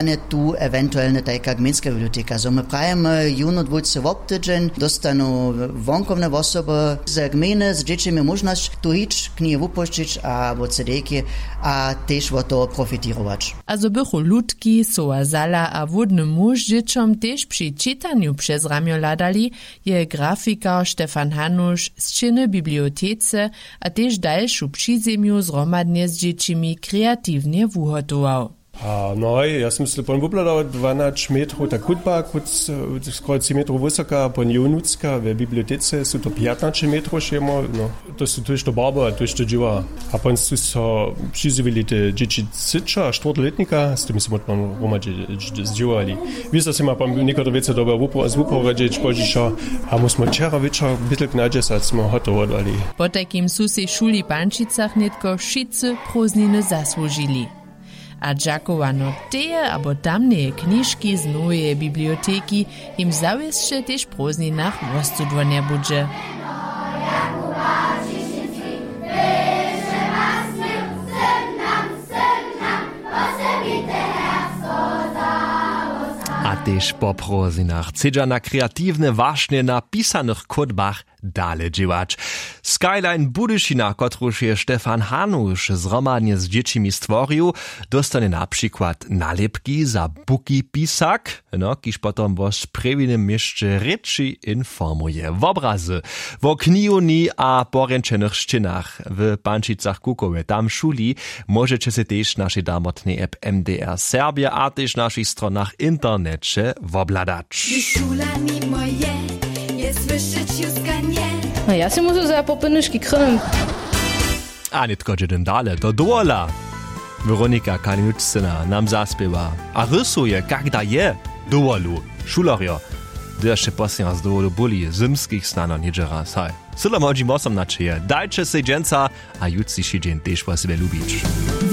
stanie tu ewentualnie taka gminska biblioteka. So my prajemy junodwójcy w obtydzień, dostaną wonkovne osoby z gminy, z dziećmi możność tu iść, knihy wypuścić, albo CD-ki, a też od toho profitirować. Also bychu ludki, soa zala a wódny muž dzieciom też przy czytaniu przez ramio ladali, je grafikar Stefan Hanusz z czyny bibliotece, a też dalszą przyziemiu zromadnie z dziećmi kreatywnie wuhotował. No, ja sam se pon wupladał 12 metrów, ta kutba, skoro 10 metrów wysoka, pon junucka, w bibliotece są to 15 metrów šiemo, no, to są tuż to barba, tuż to dziwa. A pon su so przyzywili te dzieci cycza, czwartoletnika, z tymi są pon romadzi zdziwali. Wiesz, że ma pon niektóre wiece dobre wuporadzieć, podziesza, a musimy czera wieczor bitle gnadzes, als smo hotowali. Po takim su se szuli Pančicach netko wszyscy próżniny zasłużyli. A dżakowano te abo tamne kniżki z nowej biblioteki im zawieszcze też próżninach wostudwania budże. A też po próżninach chcedza na kreatywne, właśnie napisanych kodbach dalej działać. Skyline Budyšina, kotruż je Stefan Hanusz zromadnie z dziećmi stworił, dostanie na przykład nalepki za buki pisak, no, kiż potom o sprawionym mieście rzeczy informuje. W obrazy, w kniuni a poręczonych szczynach w Pančicach Kukowie, tam szuli, możecie się też naszej damotnej app MDR Serbia, a też naszych stronach internecie wobladać. No ja si muszę za popynyszki krymem. A nie tylko jeden dalej, do dola. Weronika Kalinuczyna nam zaspiewa, a rysuje, jak da je dolu. Šularjo, jeszcze poslednja z dolu boli zimskich stanov niče raz. Haj, sila moji mosom načeje, dajče se dženca, a jutsi si džen tež po sebe lubič.